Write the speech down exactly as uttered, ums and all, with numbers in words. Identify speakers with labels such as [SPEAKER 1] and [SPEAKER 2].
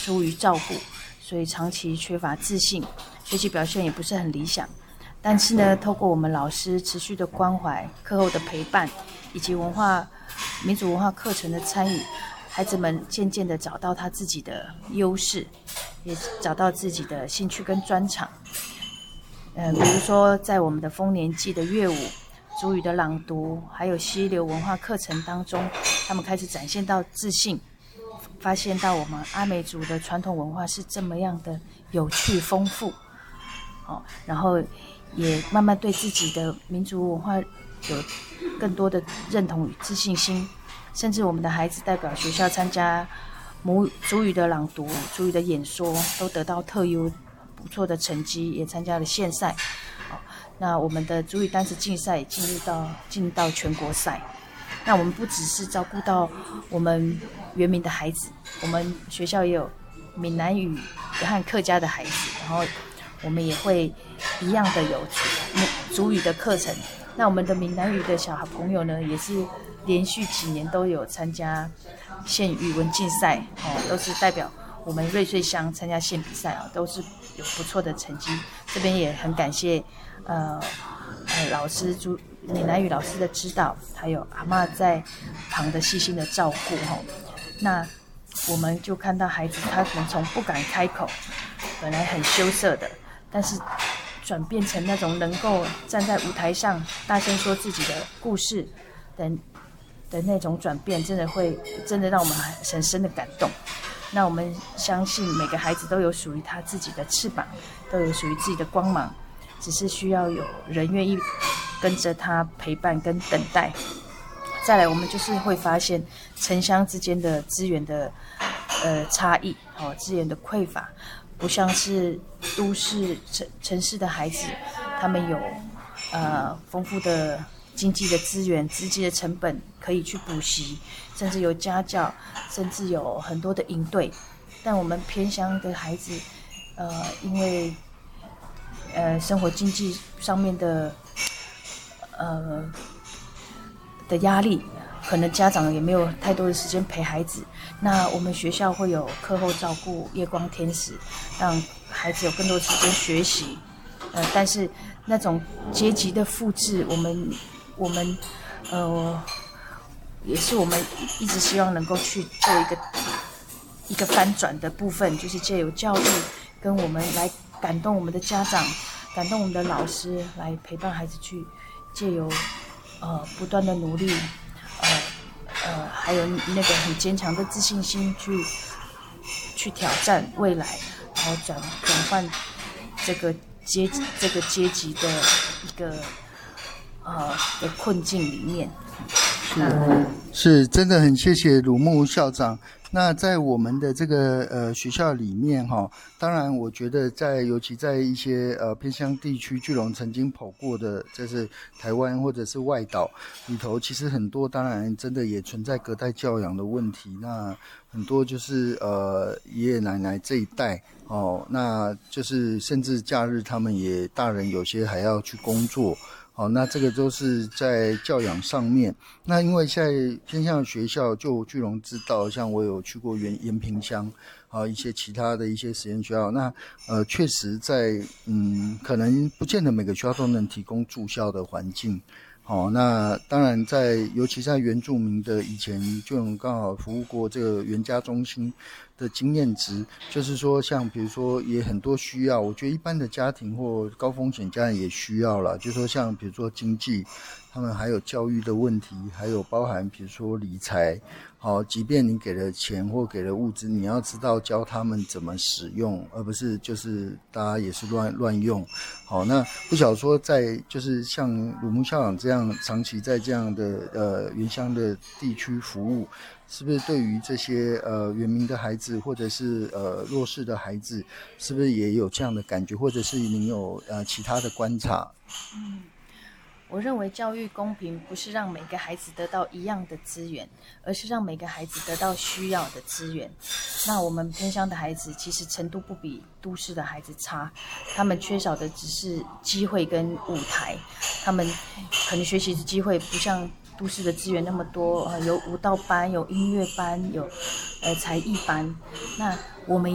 [SPEAKER 1] 疏于照顾，所以长期缺乏自信，学习表现也不是很理想。但是呢，透过我们老师持续的关怀、课后的陪伴，以及文化民族文化课程的参与，孩子们渐渐的找到他自己的优势，也找到自己的兴趣跟专长。呃，比如说在我们的丰年祭的乐舞、族语的朗读，还有溪流文化课程当中，他们开始展现到自信，发现到我们阿美族的传统文化是这么样的有趣丰富，哦，然后也慢慢对自己的民族文化有更多的认同与自信心，甚至我们的孩子代表学校参加母族语的朗读、族语的演说，都得到特优不错的成绩，也参加了县赛。哦，那我们的族语单词竞赛也进入到进到全国赛。那我们不只是照顾到我们原民的孩子，我们学校也有闽南语和客家的孩子，然后我们也会一样的有族语的课程。那我们的闽南语的小朋友呢，也是连续几年都有参加县语文竞赛，哦，都是代表我们瑞穗乡参加县比赛，哦，都是有不错的成绩。这边也很感谢呃呃老师朱闽南语老师的指导，还有阿嬷在旁的细心的照顾，哦。那我们就看到孩子他可能从不敢开口，本来很羞涩的，但是转变成那种能够站在舞台上大声说自己的故事的的那种转变，真的会真的让我们很深的感动。那我们相信每个孩子都有属于他自己的翅膀，都有属于自己的光芒，只是需要有人愿意跟着他陪伴跟等待。再来，我们就是会发现城乡之间的资源的呃差异，哦，资源的匮乏，不像是都市城城市的孩子，他们有呃丰富的经济的资源、资金的成本可以去补习，甚至有家教，甚至有很多的营队。但我们偏乡的孩子，呃，因为呃生活经济上面的呃的压力，可能家长也没有太多的时间陪孩子。那我们学校会有课后照顾、夜光天使，让孩子有更多时间学习。呃，但是那种阶级的复制，我们我们呃也是我们一直希望能够去做一个一个翻转的部分，就是借由教育跟我们来感动我们的家长，感动我们的老师，来陪伴孩子去借由呃不断的努力，呃呃还有那个很坚强的自信心去去挑战未来，然后转转换这个阶这个阶级的一个呃的困境里面。
[SPEAKER 2] 是是，真的很谢谢鲁木校长。那在我们的这个呃学校里面哈，当然我觉得在尤其在一些呃偏乡地区，巨龙曾经跑过的，这是台湾或者是外岛里头，其实很多当然真的也存在隔代教养的问题。那很多就是呃爷爷奶奶这一代哦，那就是甚至假日他们也大人有些还要去工作。好，那这个都是在教养上面。那因为现在偏向学校，就巨龙知道，像我有去过延延平乡，啊，一些其他的一些实验学校，那呃，确实在嗯，可能不见得每个学校都能提供住校的环境。好，那当然在尤其在原住民的以前，就刚好服务过这个原家中心的经验值，就是说像比如说也很多需要，我觉得一般的家庭或高风险家庭也需要啦，就是说像比如说经济，他们还有教育的问题，还有包含比如说理财。好，即便你给了钱或给了物资，你要知道教他们怎么使用，而不是就是大家也是乱乱用。好，那不晓得说在就是像鲁木校长这样长期在这样的呃原乡的地区服务，是不是对于这些呃原民的孩子或者是呃弱势的孩子，是不是也有这样的感觉，或者是你有呃其他的观察？
[SPEAKER 1] 嗯。我认为教育公平不是让每个孩子得到一样的资源，而是让每个孩子得到需要的资源。那我们偏乡的孩子其实程度不比都市的孩子差，他们缺少的只是机会跟舞台，他们可能学习的机会不像都市的资源那么多，呃，有舞蹈班，有音乐班，有呃才艺班。那我们